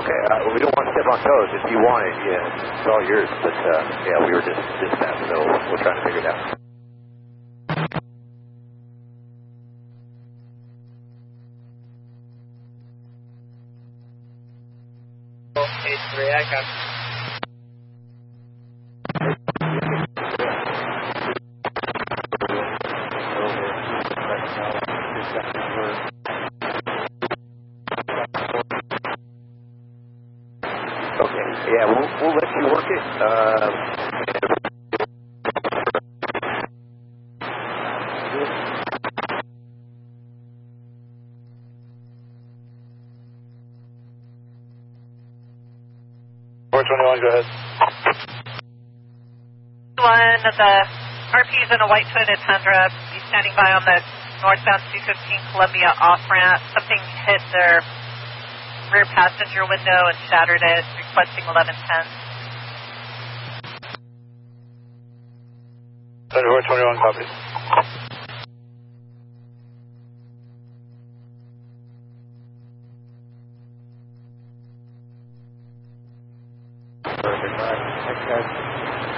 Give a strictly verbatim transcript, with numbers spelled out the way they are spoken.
Okay, uh, we don't want to step on toes. If you want it, yeah, it's all yours. But uh, yeah, we were just dispatched, so we're trying to figure it out. eight three, I got Okay, yeah, we'll, we'll let you work it. Uh, four twenty-one, go ahead. One, the R P is in a white hooded Tundra. He's standing by on the northbound two fifteen Columbia off-ramp. Something hit their rear passenger window and shattered it, requesting eleven ten. four twenty-one, copy. perfect. All right. Thanks, guys.